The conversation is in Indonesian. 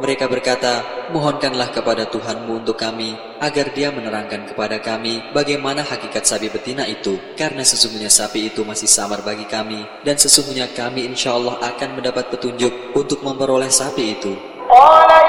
Mereka berkata, mohonkanlah kepada Tuhanmu untuk kami, agar Dia menerangkan kepada kami bagaimana hakikat sapi betina itu, karena sesungguhnya sapi itu masih samar bagi kami, dan sesungguhnya kami insya Allah akan mendapat petunjuk untuk memperoleh sapi itu.